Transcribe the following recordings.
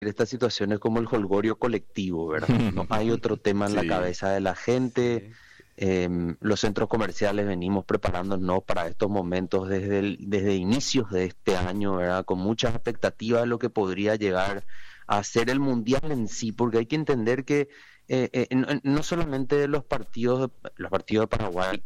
estas situaciones como el jolgorio colectivo, ¿verdad? No hay otro tema en la Sí, cabeza de la gente. Sí. Los centros comerciales venimos preparándonos para estos momentos desde inicios de este año, ¿verdad? Con muchas expectativas de lo que podría llegar a ser el mundial en sí, porque hay que entender que no solamente los partidos de Paraguay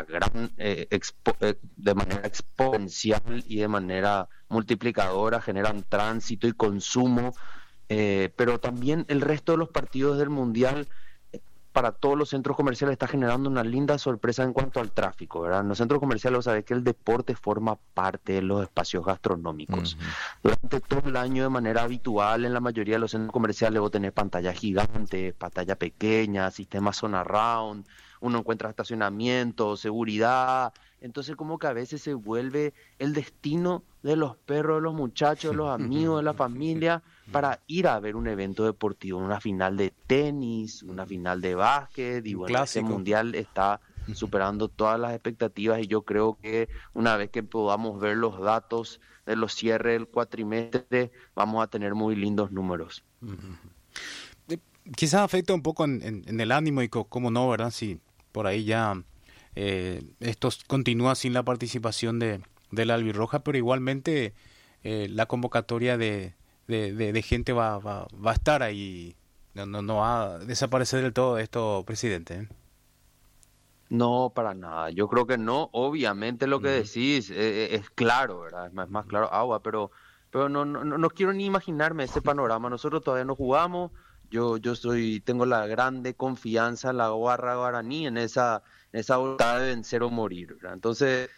de manera exponencial y de manera multiplicadora generan tránsito y consumo, pero también el resto de los partidos del mundial para todos los centros comerciales está generando una linda sorpresa en cuanto al tráfico, ¿verdad? En los centros comerciales, vos sabés que el deporte forma parte de los espacios gastronómicos. ujú, Durante todo el año, de manera habitual, en la mayoría de los centros comerciales vos tenés pantalla gigante, pantalla pequeña, sistema zona round, uno encuentra estacionamiento, seguridad. Entonces, como que a veces se vuelve el destino de los perros, de los muchachos, de los amigos, de la familia, para ir a ver un evento deportivo, una final de tenis, una final de básquet, y Un bueno, este clásico. mundial está superando todas las expectativas y yo creo que una vez que podamos ver los datos de los cierres del cuatrimestre, vamos a tener muy lindos números. Eh, Quizás afecta un poco en el ánimo y cómo no, ¿verdad? Si por ahí ya esto continúa sin la participación de la albirroja, pero igualmente la convocatoria de gente va a estar ahí. No va a desaparecer del todo esto, presidente. No, para nada. Yo creo que no. Obviamente lo que Ujú. decís es claro, ¿verdad? Es más claro agua, pero no quiero ni imaginarme ese panorama. Nosotros todavía no jugamos. Tengo la grande confianza en la Guarra Guaraní, en esa voluntad de vencer o morir, ¿verdad? Entonces,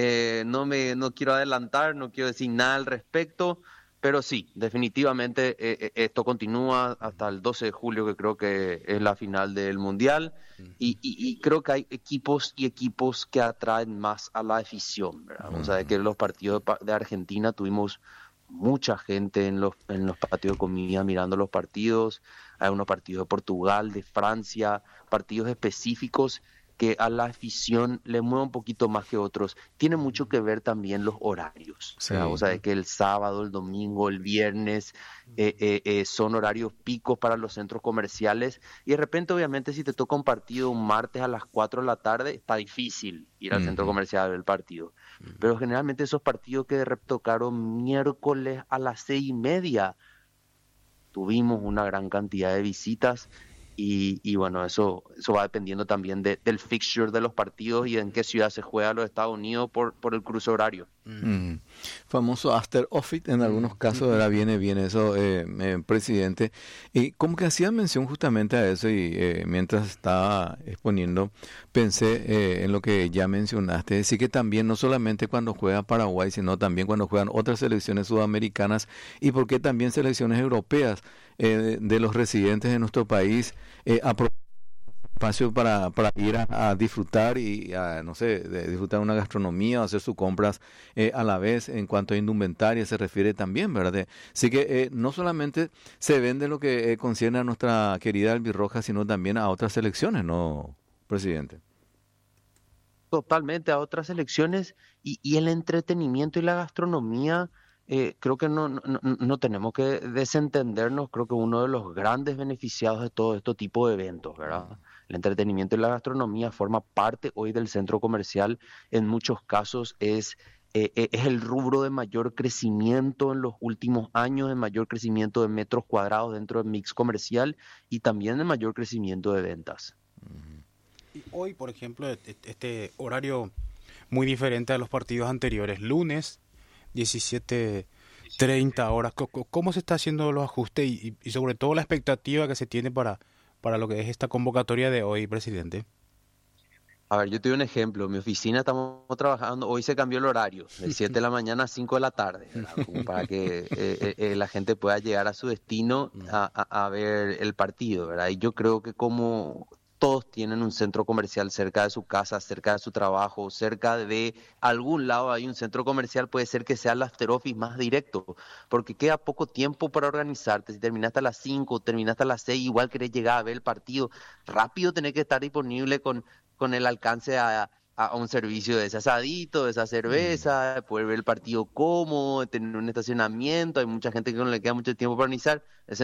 no quiero adelantar, no quiero decir nada al respecto, pero sí, definitivamente esto continúa hasta el 12 de julio, que creo que es la final del Mundial. Y creo que hay equipos y equipos que atraen más a la afición, ¿verdad? O sea, ujú. que los partidos de Argentina tuvimos mucha gente en los patios de comida mirando los partidos. Hay unos partidos de Portugal, de Francia, partidos específicos que a la afición le mueve un poquito más que otros. Tiene mucho que ver también los horarios, ¿verdad? O Sí, sea, que el sábado, el domingo, el viernes son horarios picos para los centros comerciales y de repente, obviamente, si te toca un partido un martes a las 4 de la tarde, está difícil ir al centro ujú. comercial a ver el partido. Pero generalmente esos partidos que de repente tocaron miércoles a las 6:30, tuvimos una gran cantidad de visitas y bueno, eso va dependiendo también del fixture de los partidos y en qué ciudad se juega los Estados Unidos por el cruce horario. Mm. Famoso after office en algunos casos, era viene eso, presidente. Y como que hacía mención justamente a eso y mientras estaba exponiendo, pensé en lo que ya mencionaste, decir que también no solamente cuando juega Paraguay, sino también cuando juegan otras selecciones sudamericanas y por qué también selecciones europeas de los residentes de nuestro país espacio para ir a disfrutar y a, no sé, de disfrutar una gastronomía o hacer sus compras a la vez en cuanto a indumentaria se refiere también, ¿verdad? Así que no solamente se vende lo que concierne a nuestra querida albirroja, sino también a otras selecciones, ¿no, presidente? Totalmente a otras elecciones y el entretenimiento y la gastronomía, creo que no tenemos que desentendernos. Creo que uno de los grandes beneficiados de todo este tipo de eventos, ¿verdad? El entretenimiento y la gastronomía forma parte hoy del centro comercial. En muchos casos es el rubro de mayor crecimiento en los últimos años, de mayor crecimiento de metros cuadrados dentro del mix comercial y también de mayor crecimiento de ventas. Y hoy, por ejemplo, este horario muy diferente a los partidos anteriores, lunes 17:30 horas. ¿Cómo se está haciendo los ajustes y sobre todo la expectativa que se tiene para lo que es esta convocatoria de hoy, presidente? A ver, yo te doy un ejemplo. En mi oficina estamos trabajando, hoy se cambió el horario, de 7 de la mañana a 5 de la tarde, ¿verdad? Como para que la gente pueda llegar a su destino a ver el partido, ¿verdad? Y yo creo que como todos tienen un centro comercial cerca de su casa, cerca de su trabajo, cerca de algún lado hay un centro comercial, puede ser que sea el after office más directo, porque queda poco tiempo para organizarte. Si terminaste a las 5, terminaste a las 6, igual querés llegar a ver el partido, rápido tenés que estar disponible con el alcance a un servicio de ese asadito, de esa cerveza, de poder ver el partido cómodo, de tener un estacionamiento, hay mucha gente que no le queda mucho tiempo para organizar, ese